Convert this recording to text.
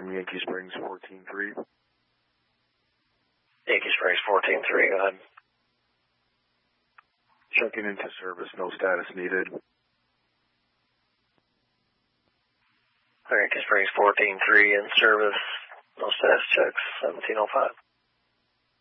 from Yankee Springs 14-3. Yankee Springs 14-3, go ahead. Checking into service, no status needed. Yankee Springs 14-3 in service, no status checks, 1705.